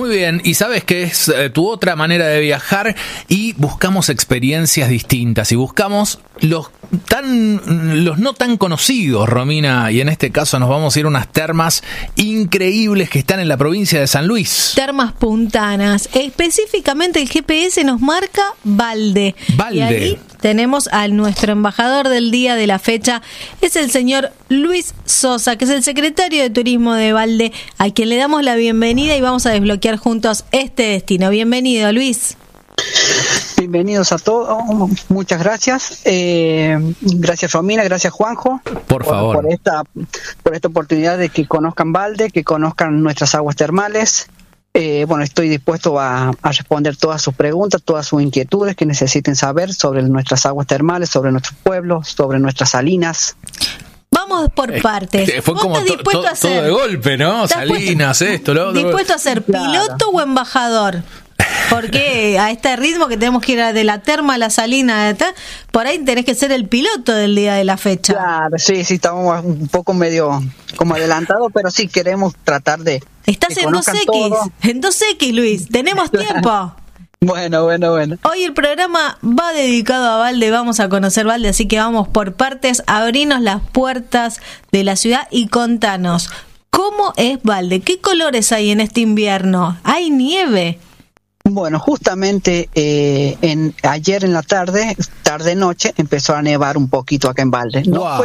Muy bien, y sabes que es tu otra manera de viajar y buscamos experiencias distintas y buscamos los no tan conocidos, Romina, y en este caso nos vamos a ir a unas termas increíbles que están en la provincia de San Luis. Termas Puntanas, específicamente el GPS nos marca Balde. Y ahí tenemos a nuestro embajador del día de la fecha, es el señor Luis Sosa, que es el secretario de Turismo de Balde, a quien le damos la bienvenida y vamos a desbloquear juntos este destino. Bienvenido, Luis. Bienvenidos a todos, muchas gracias. Gracias, Romina, gracias, Juanjo. Por favor. Por esta oportunidad de que conozcan Balde, que conozcan nuestras aguas termales. Estoy dispuesto a responder todas sus preguntas, todas sus inquietudes que necesiten saber sobre nuestras aguas termales, sobre nuestro pueblo, sobre nuestras salinas. Vamos por partes. Fue como todo de golpe, ¿no? Salinas, esto, lo otro. ¿Dispuesto a ser piloto o embajador? Porque a este ritmo que tenemos que ir de la terma a la salina, por ahí tenés que ser el piloto del día de la fecha. Claro, sí, estamos un poco medio como adelantados, pero sí queremos tratar de... Estás en 2X, en 2X, Luis, tenemos tiempo. Bueno. Hoy el programa va dedicado a Balde, vamos a conocer Balde, así que vamos por partes, abrinos las puertas de la ciudad y contanos, ¿cómo es Balde? ¿Qué colores hay en este invierno? ¿Hay nieve? Bueno, justamente ayer en la tarde-noche, empezó a nevar un poquito acá en Balde.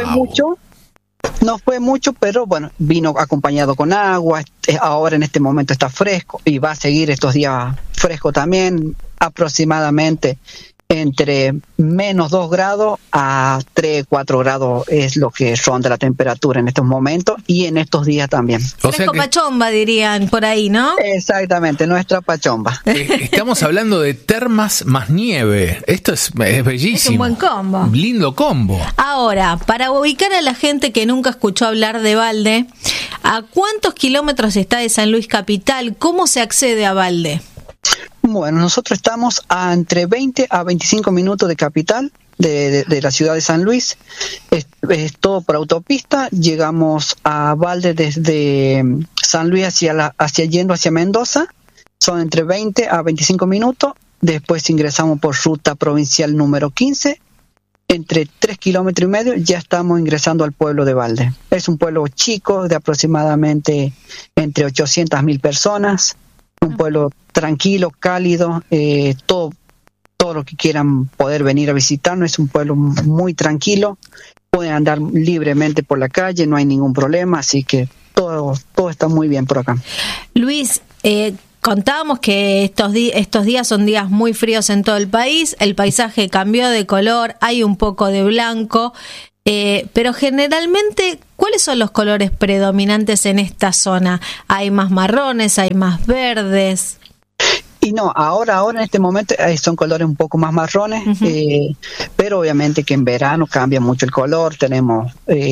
No fue mucho, pero bueno, vino acompañado con agua. Ahora en este momento está fresco y va a seguir estos días fresco también, aproximadamente entre menos 2 grados a 3, 4 grados es lo que ronda la temperatura en estos momentos y en estos días también. Fresco pachomba dirían por ahí, ¿no? Exactamente, nuestra pachomba. Estamos hablando de termas más nieve. Esto es bellísimo. Es un buen combo. Lindo combo. Ahora, para ubicar a la gente que nunca escuchó hablar de Balde, ¿a cuántos kilómetros está de San Luis capital? ¿Cómo se accede a Balde? Bueno, nosotros estamos a entre 20 a 25 minutos de capital de la ciudad de San Luis. Es todo por autopista. Llegamos a Balde desde San Luis yendo hacia Mendoza. Son entre 20 a 25 minutos. Después ingresamos por ruta provincial número 15. Entre 3 kilómetros y medio ya estamos ingresando al pueblo de Balde. Es un pueblo chico de aproximadamente entre 800.000 personas. Un pueblo tranquilo, cálido, todo lo que quieran poder venir a visitarnos. Es un pueblo muy tranquilo, pueden andar libremente por la calle, no hay ningún problema, así que todo está muy bien por acá. Luis, contábamos que estos días son días muy fríos en todo el país, el paisaje cambió de color, hay un poco de blanco, pero generalmente, ¿cuáles son los colores predominantes en esta zona? ¿Hay más marrones, hay más verdes? Y no, ahora en este momento son colores un poco más marrones, pero obviamente que en verano cambia mucho el color. Tenemos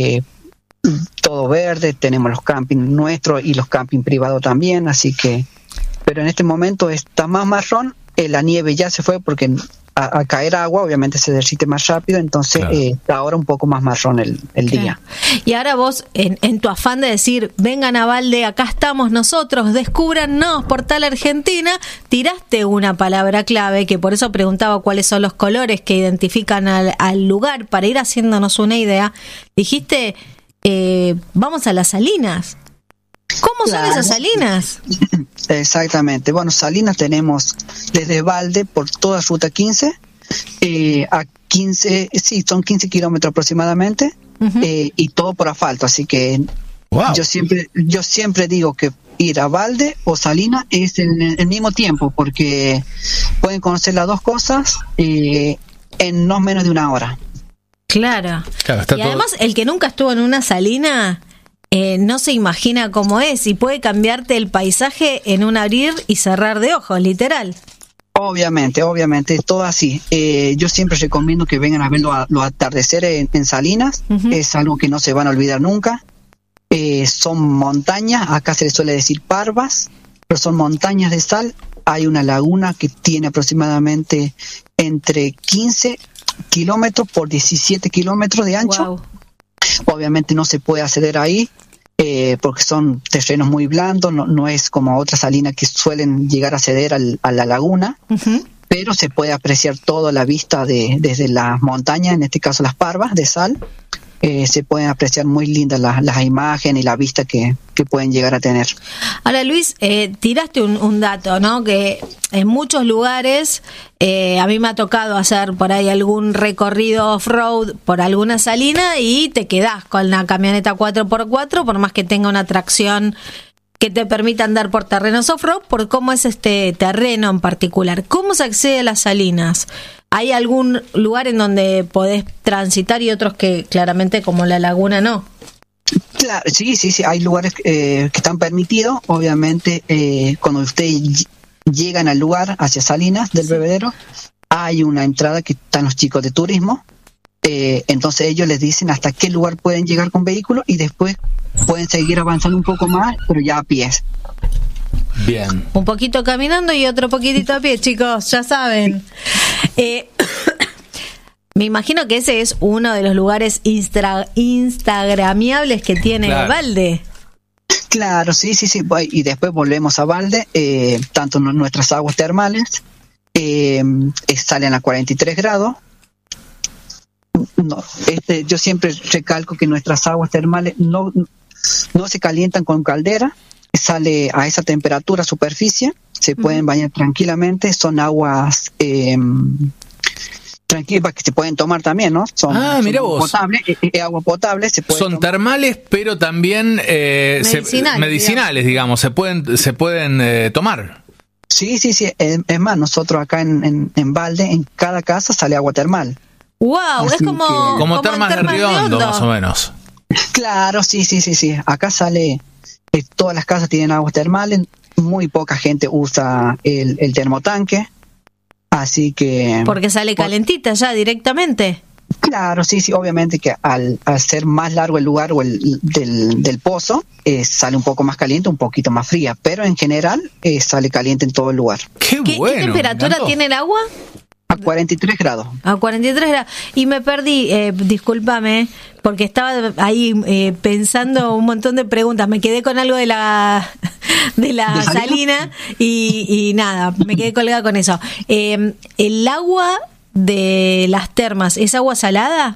todo verde, tenemos los campings nuestros y los campings privados también, así que, pero en este momento está más marrón. La nieve ya se fue porque a caer agua obviamente se derrite más rápido, entonces claro. Está ahora un poco más marrón el día. Y ahora vos, en tu afán de decir, vengan a Balde, acá estamos nosotros, descúbrannos, Portal Argentina, tiraste una palabra clave, que por eso preguntaba cuáles son los colores que identifican al lugar, para ir haciéndonos una idea. Dijiste, vamos a las salinas. ¿Cómo son esas salinas? Exactamente. Bueno, salinas tenemos desde Balde por toda ruta 15 a 15, sí, son 15 kilómetros aproximadamente, y todo por asfalto, así que wow. yo siempre digo que ir a Balde o Salinas es el mismo tiempo, porque pueden conocer las dos cosas en no menos de una hora. Claro y además todo... el que nunca estuvo en una salina no se imagina cómo es, y puede cambiarte el paisaje en un abrir y cerrar de ojos, literal. Obviamente, todo así. Yo siempre recomiendo que vengan a ver los atardeceres en Salinas. Es algo que no se van a olvidar nunca. Son montañas, acá se les suele decir parvas, pero son montañas de sal. Hay una laguna que tiene aproximadamente entre 15 kilómetros por 17 kilómetros de ancho. Wow. Obviamente no se puede acceder ahí. porque son terrenos muy blandos, no es como otras salinas que suelen llegar a ceder a la laguna, pero se puede apreciar toda la vista desde las montañas, en este caso las parvas de sal. Se pueden apreciar muy lindas las imágenes y la vista que pueden llegar a tener. Ahora, Luis, tiraste un dato, ¿no? Que en muchos lugares, a mí me ha tocado hacer por ahí algún recorrido off-road por alguna salina y te quedás con la camioneta 4x4, por más que tenga una tracción que te permita andar por terrenos off-road, por cómo es este terreno en particular. ¿Cómo se accede a las salinas? ¿Hay algún lugar en donde podés transitar y otros que claramente, como la laguna, no? Claro, sí, hay lugares que están permitidos. Obviamente, cuando ustedes llegan al lugar, hacia Salinas del Bebedero, hay una entrada que están los chicos de turismo. Entonces ellos les dicen hasta qué lugar pueden llegar con vehículo y después pueden seguir avanzando un poco más, pero ya a pies. Bien. Un poquito caminando y otro poquitito a pie, chicos, ya saben. Me imagino que ese es uno de los lugares instagramiables que tiene Valde. Claro, sí. Y después volvemos a Valde, tanto nuestras aguas termales salen a 43 grados. No, yo siempre recalco que nuestras aguas termales no se calientan con caldera, sale a esa temperatura superficie, se pueden bañar tranquilamente, son aguas tranquilas que se pueden tomar también, ¿no? Son potable, agua potable, se puede son tomar. Termales, pero también medicinales, digamos, se pueden tomar. Sí, es más, nosotros acá en Valde, en cada casa sale agua termal. Wow, así es como termas de Riondo, más o menos. Claro, sí. Acá sale, todas las casas tienen aguas termales, muy poca gente usa el termotanque, así que... Porque sale calentita ya directamente. Claro, sí, obviamente que al ser más largo el lugar o del pozo, sale un poco más caliente, un poquito más fría, pero en general sale caliente en todo el lugar. ¿Qué temperatura tiene el agua? A 43 grados. A 43 grados. Y me perdí, discúlpame, porque estaba ahí pensando un montón de preguntas. Me quedé con algo de la salina y nada, me quedé colgada con eso. ¿El agua de las termas es agua salada?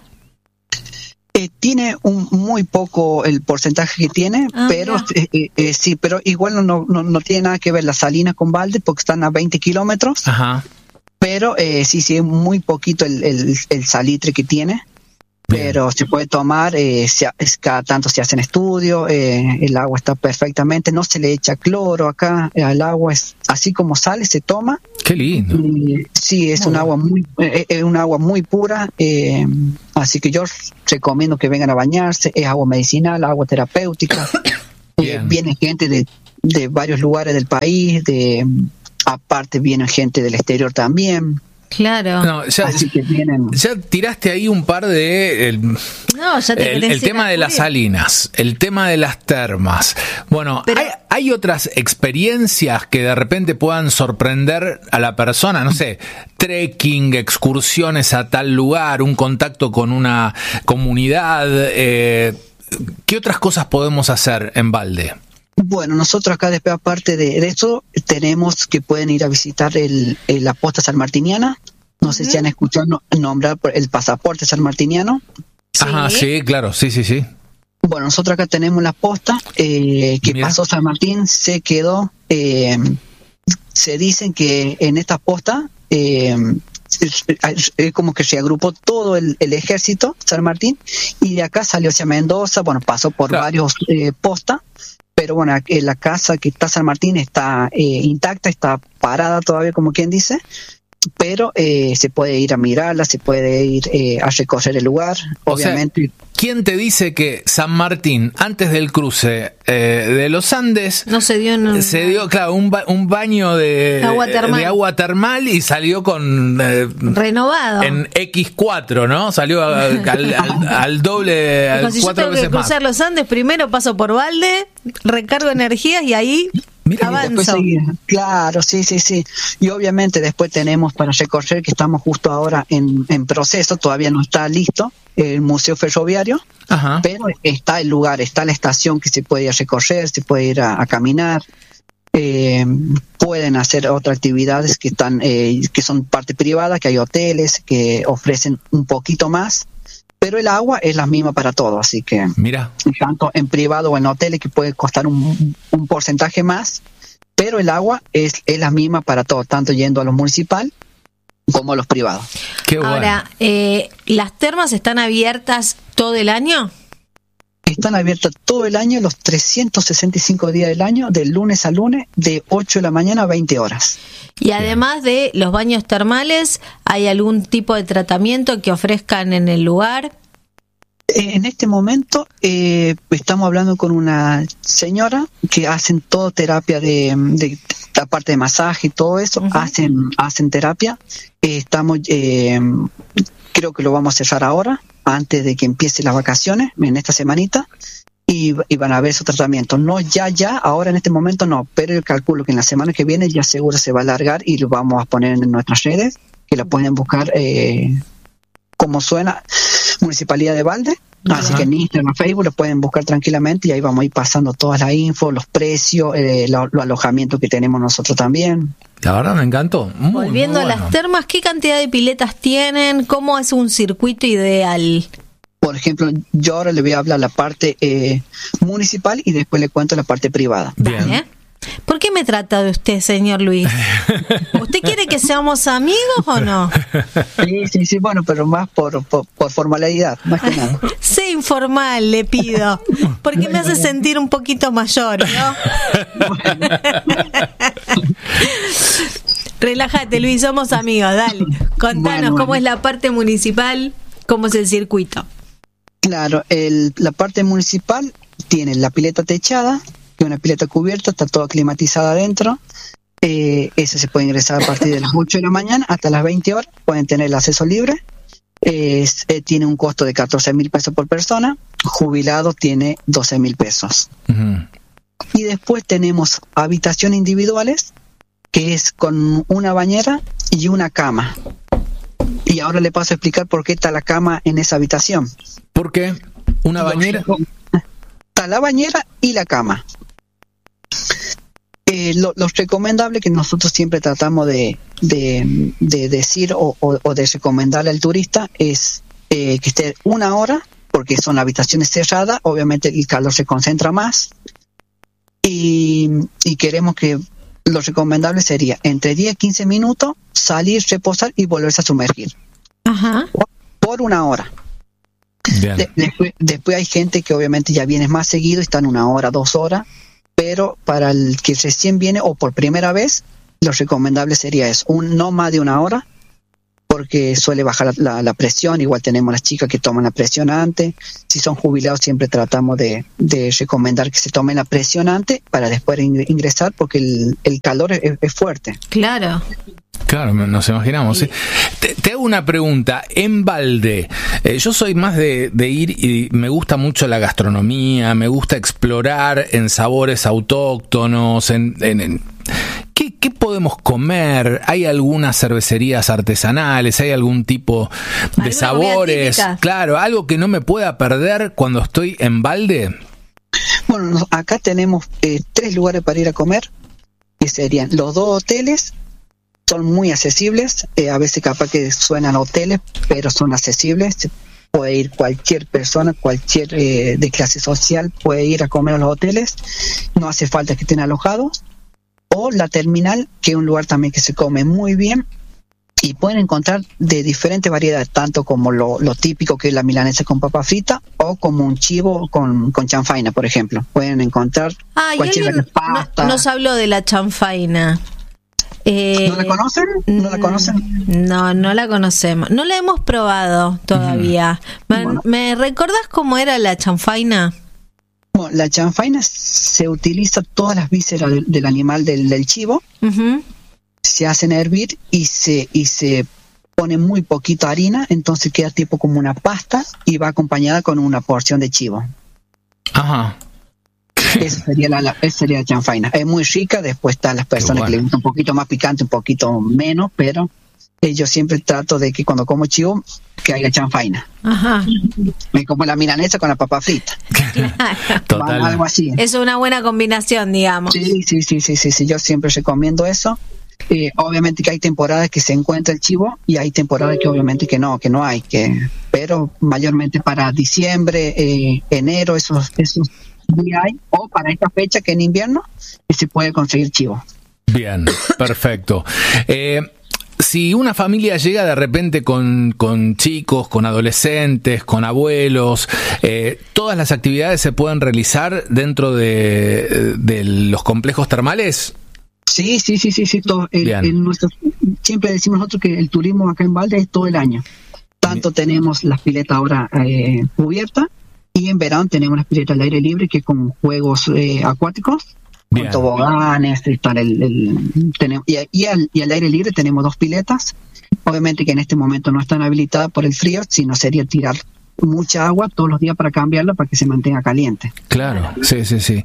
Tiene muy poco el porcentaje que tiene, pero sí, pero igual no tiene nada que ver la salina con Valde porque están a 20 kilómetros. Ajá. Pero sí, es muy poquito el salitre que tiene. Bien. Pero se puede tomar, cada tanto se hacen estudios, el agua está perfectamente, no se le echa cloro acá, el agua es así como sale, se toma. Qué lindo. Sí, es un agua muy pura, así que yo recomiendo que vengan a bañarse, es agua medicinal, agua terapéutica. Viene gente de varios lugares del país, aparte viene gente del exterior también. Claro. No, ya tiraste ahí un par de... el tema de las salinas, el tema de las termas. Bueno, pero ¿hay otras experiencias que de repente puedan sorprender a la persona? No sé, trekking, excursiones a tal lugar, un contacto con una comunidad. ¿Qué otras cosas podemos hacer en Valde? Bueno, nosotros acá después, aparte de eso, tenemos que pueden ir a visitar la posta sanmartiniana. No sé si han escuchado nombrar por el pasaporte sanmartiniano. Ajá, sí, claro, sí. Bueno, nosotros acá tenemos la posta que pasó San Martín, se quedó. Se dicen que en esta posta como que se agrupó todo el ejército San Martín y de acá salió hacia Mendoza. Bueno, pasó por varios postas. Pero bueno, la casa que está San Martín está intacta, está parada todavía, como quien dice, pero se puede ir a mirarla, se puede ir a recorrer el lugar, obviamente. O sea, ¿quién te dice que San Martín, antes del cruce de los Andes, no se dio claro, un baño de agua termal y salió con... renovado. En X4, ¿no? Salió al doble, al si 4 veces más. yo tengo que cruzar los Andes, primero paso por Valde, recargo energías y ahí... avanzo. Claro, sí. Y obviamente después tenemos para recorrer, que estamos justo ahora en proceso, todavía no está listo, el Museo Ferroviario. Ajá. Pero está el lugar, está la estación que se puede ir a recorrer, se puede ir a caminar. Pueden hacer otras actividades que están que son parte privada, que hay hoteles que ofrecen un poquito más, pero el agua es la misma para todos, así que Mira. tanto en privado o en hoteles que puede costar un porcentaje más, pero el agua es la misma para todos, tanto yendo a lo municipal como a los privados. Qué bueno. Ahora, ¿las termas están abiertas todo el año? Están abiertas todo el año, los 365 días del año, de lunes a lunes, de 8 de la mañana a 20 horas. Y además de los baños termales, ¿hay algún tipo de tratamiento que ofrezcan en el lugar? En este momento estamos hablando con una señora que hacen todo terapia de la parte de masaje y todo eso, hacen terapia. Estamos, creo que lo vamos a cerrar ahora, antes de que empiece las vacaciones, en esta semanita, y van a ver su tratamiento. No ya, ahora en este momento no, pero yo calculo que en la semana que viene ya seguro se va a alargar y lo vamos a poner en nuestras redes, que la pueden buscar como suena, Municipalidad de Valde. Así que en Instagram, Facebook lo pueden buscar tranquilamente y ahí vamos a ir pasando todas las infos, los precios, los alojamientos que tenemos nosotros también. La verdad me encantó. Volviendo a las termas, ¿qué cantidad de piletas tienen? ¿Cómo es un circuito ideal? Por ejemplo, yo ahora le voy a hablar la parte municipal y después le cuento la parte privada. Bien. ¿Eh? ¿Por qué me trata de usted, señor Luis? ¿Usted quiere que seamos amigos o no? Sí, bueno, pero más por formalidad, más que nada. Sé informal, le pido, porque me hace sentir un poquito mayor, ¿no? Relájate, Luis, somos amigos, dale. Contanos cómo es la parte municipal, cómo es el circuito. Claro, la parte municipal tiene la pileta techada, que es una pileta cubierta, está toda climatizada adentro. Ese se puede ingresar a partir de las 8 de la mañana hasta las 20 horas, pueden tener el acceso libre. Tiene un costo de 14,000 pesos por persona, jubilado tiene 12,000 pesos. Uh-huh. Y después tenemos habitaciones individuales, que es con una bañera y una cama. Y ahora le paso a explicar por qué está la cama en esa habitación. ¿Por qué? ¿Una bañera? Está la bañera y la cama. Lo recomendable que nosotros siempre tratamos de decir o de recomendarle al turista es que esté 1 hora, porque son habitaciones cerradas, obviamente el calor se concentra más, y queremos que lo recomendable sería entre 10 y 15 minutos salir, reposar y volverse a sumergir. Ajá. Por 1 hora. Después hay gente que obviamente ya viene más seguido y están 1 hora, 2 horas, pero para el que recién viene o por primera vez, lo recomendable sería eso, no más de 1 hora, porque suele bajar la presión. Igual tenemos las chicas que toman la presión antes. Si son jubilados siempre tratamos de recomendar que se tomen la presión antes para después ingresar, porque el calor es fuerte. Claro. Claro, nos imaginamos. ¿Sí? Te hago una pregunta. En Valde, yo soy más de ir y me gusta mucho la gastronomía, me gusta explorar en sabores autóctonos, ¿Qué podemos comer? ¿Hay algunas cervecerías artesanales? ¿Hay algún tipo de sabores? Claro, algo que no me pueda perder cuando estoy en Valde. Bueno, acá tenemos 3 lugares para ir a comer, que serían los 2 hoteles. Son muy accesibles, a veces capaz que suenan hoteles, pero son accesibles. Puede ir cualquier persona, cualquier de clase social, puede ir a comer a los hoteles, no hace falta que estén alojados. O la terminal, que es un lugar también que se come muy bien, y pueden encontrar de diferentes variedades, tanto como lo típico que es la milanesa con papa frita, o como un chivo con chanfaina, por ejemplo. Pueden encontrar cualquier pasta. Nos habló de la chanfaina. ¿No la conocen? ¿No la conocen? No la conocemos. No la hemos probado todavía. Bueno. ¿Me recordás cómo era la chanfaina? Bueno, la chanfaina se utiliza todas las vísceras del animal, del chivo. Uh-huh. Se hacen hervir y se pone muy poquita harina, entonces queda tipo como una pasta y va acompañada con una porción de chivo. Ajá. Esa sería la chanfaina. Es muy rica. Después están las personas que le gusta un poquito más picante, un poquito menos, pero yo siempre trato de que cuando como chivo, que haya chanfaina. Ajá. Me como la milanesa con la papa frita. Total. Algo así. Es una buena combinación, digamos. Sí, yo siempre recomiendo eso. Obviamente que hay temporadas que se encuentra el chivo y hay temporadas que obviamente que no hay, pero mayormente para diciembre, enero, esos días hay, o para esta fecha que en invierno se puede conseguir chivo. Bien, perfecto. Si una familia llega de repente con chicos, con adolescentes, con abuelos, ¿todas las actividades se pueden realizar dentro de los complejos termales? Sí. Todo, siempre decimos nosotros que el turismo acá en Valde es todo el año. Tanto tenemos las piletas ahora cubiertas, y en verano tenemos las piletas al aire libre, que con juegos acuáticos, con toboganes, y al aire libre tenemos 2 piletas. Obviamente que en este momento no están habilitadas por el frío, sino sería tirar mucha agua todos los días para cambiarla para que se mantenga caliente. Claro, sí.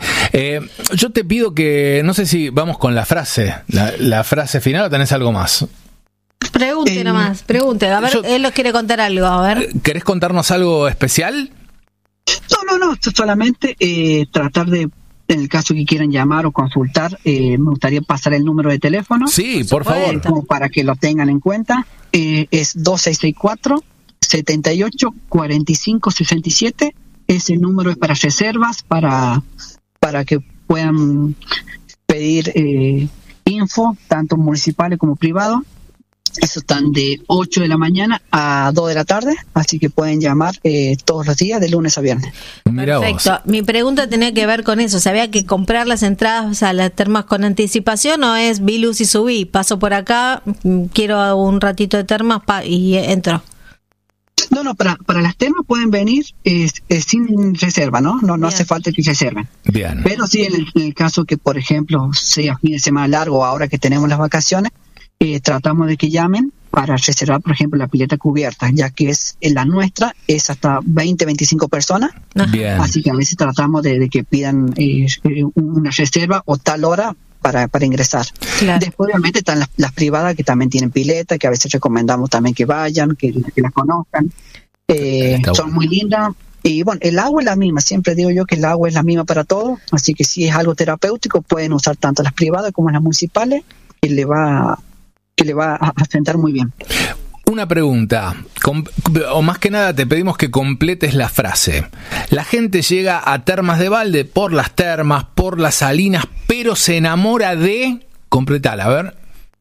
Yo te pido que, no sé si vamos con la frase, la frase final, o tenés algo más. Pregunte nomás, pregunte. A ver, él nos quiere contar algo, a ver. ¿Querés contarnos algo especial? No, solamente tratar de, en el caso que quieran llamar o consultar, me gustaría pasar el número de teléfono. Sí, por favor. Como para que lo tengan en cuenta. Es 2664 78 45 67. Ese número es para reservas, para que puedan pedir info, tanto municipales como privados. Eso están de 8 de la mañana a 2 de la tarde, así que pueden llamar todos los días, de lunes a viernes. Mirá Perfecto. Vos. Mi pregunta tenía que ver con eso. ¿Sabía que comprar las entradas a las termas con anticipación o es vi luz y subí? Paso por acá, quiero un ratito de termas y entro. No, para las termas pueden venir sin reserva, no hace falta que reserven. Bien. Pero sí, en el caso que, por ejemplo, sea fin de semana largo, ahora que tenemos las vacaciones, tratamos de que llamen para reservar, por ejemplo, la pileta cubierta, ya que es la nuestra, es hasta 20-25 personas. Bien. Así que a veces tratamos de que pidan una reserva o tal hora para ingresar. Claro. Después, obviamente, están las privadas que también tienen pileta, que a veces recomendamos también que vayan, que las conozcan. Son muy lindas. Y bueno, el agua es la misma, siempre digo yo que el agua es la misma para todos, así que si es algo terapéutico, pueden usar tanto las privadas como las municipales, que le va a sentar muy bien. Una pregunta, o más que nada te pedimos que completes la frase. La gente llega a Termas de Valde por las termas, por las salinas, pero se enamora de... Completala, a ver.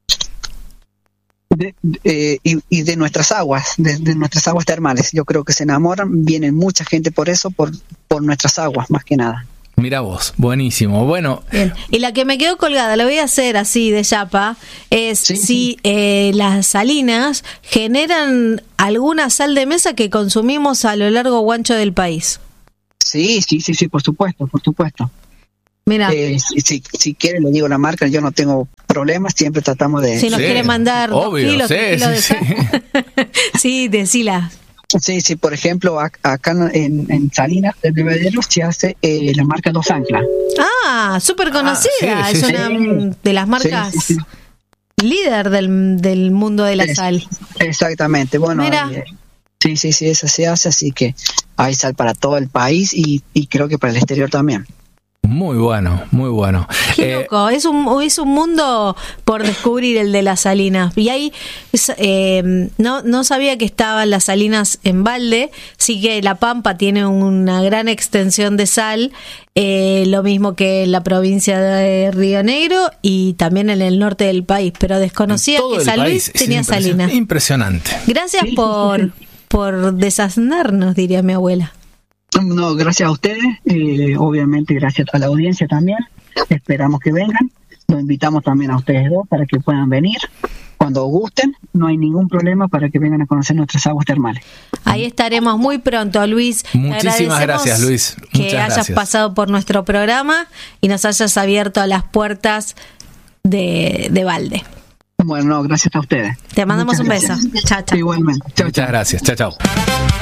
Y de nuestras aguas, de nuestras aguas termales. Yo creo que se enamoran, vienen mucha gente por eso, por nuestras aguas, más que nada. Mira vos, buenísimo. Bueno. Bien. Y la que me quedó colgada, lo voy a hacer así de chapa, es si las salinas generan alguna sal de mesa que consumimos a lo largo o ancho del país. Sí, por supuesto. Mira. Si quiere le digo la marca, yo no tengo problemas, siempre tratamos de... Si nos quiere mandar 2 kilos, 3 kilos de sal. Sí, decila. Sí, por ejemplo, acá en Salinas de Bebederos se hace la marca Dos Anclas. Ah, súper conocida, es una de las marcas líder del mundo de la sal. Exactamente, bueno, sí, eso se hace, así que hay sal para todo el país y creo que para el exterior también. Muy bueno. Qué loco, es un mundo por descubrir el de las salinas. Y ahí no sabía que estaban las salinas en Valde, sí que La Pampa tiene una gran extensión de sal, lo mismo que la provincia de Río Negro y también en el norte del país, pero desconocía que San Luis tenía salinas. Impresionante. Gracias por desasnarnos, diría mi abuela. No, gracias a ustedes, obviamente gracias a la audiencia también, esperamos que vengan, los invitamos también a ustedes dos para que puedan venir cuando gusten, no hay ningún problema para que vengan a conocer nuestras aguas termales. Ahí estaremos muy pronto, Luis. Muchísimas gracias, Luis. Que hayas pasado por nuestro programa y nos hayas abierto las puertas de Valde. Bueno, gracias a ustedes. Te mandamos un beso. Chao. Igualmente. Muchas gracias. Chao.